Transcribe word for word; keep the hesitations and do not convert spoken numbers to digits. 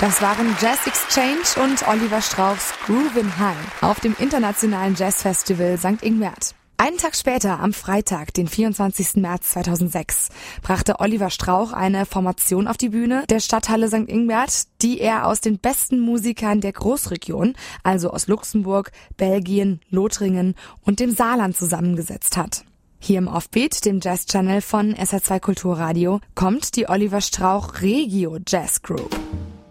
Das waren Jazz Exchange und Oliver Strauchs Groovin' High auf dem internationalen Jazzfestival Sankt Ingbert. Einen Tag später, am Freitag, den vierundzwanzigsten März zweitausendsechs, brachte Oliver Strauch eine Formation auf die Bühne der Stadthalle Sankt Ingbert, die er aus den besten Musikern der Großregion, also aus Luxemburg, Belgien, Lothringen und dem Saarland zusammengesetzt hat. Hier im Offbeat, dem Jazz-Channel von S R zwei Kulturradio, kommt die Oliver Strauch Regio Jazz Group.